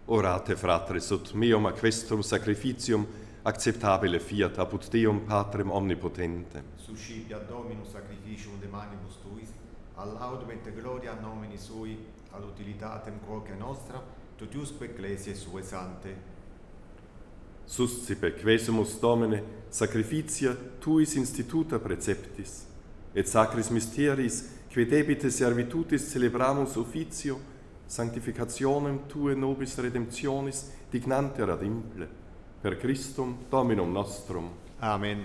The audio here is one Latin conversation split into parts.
Orate, fratres, ut meum aquestum sacrificium acceptabile fiat apud Deum Patrem omnipotentem. Suscipia Dominus sacrificium de manibus tuis, al laudum et gloria nomini sui, al utilitatem quoque nostra, totiusque ecclesiae sue sante. Suscipe quesumus Domine sacrificia tuis instituta preceptis, et sacris mysteris, que debite servitutis celebramus officio, sanctificationem Tue nobis redemptionis dignanter ad imple, per Christum Dominum nostrum. Amen.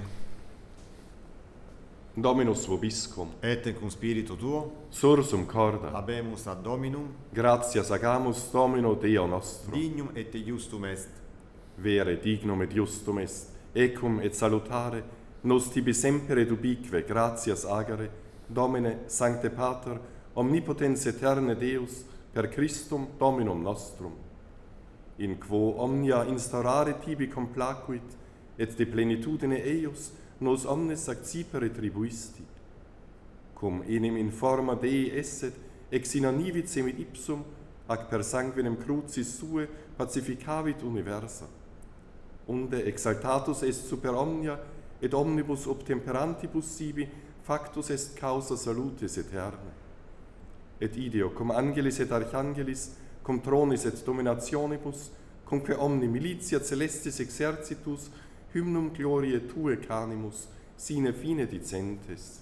Dominus vobiscum, Et cum spiritu tuo, sursum corda, habemus ad Dominum, gratias agamus Domino Deo nostro. dignum et justum est. Vere dignum et justum est, ecum et salutare, nos tibi semper et ubique gratias agere, Domine, Sancte Pater, omnipotens eterne Deus, per Christum Dominum nostrum, in quo omnia instaurare tibi complacuit, et de plenitudine eius nos omnes accipere tribuisti, cum enim in forma Dei esset, ex in annivit mit ipsum, ac per sanguinem crucis sue pacificavit universa, unde exaltatus est super omnia, et omnibus obtemperantibus sibi factus est causa salutis aeterna. Et ideo cum angelis et archangelis, cum tronis et dominationibus, cumque omni militia celestis exercitus, hymnum gloriae Tue canimus, sine fine dicentes.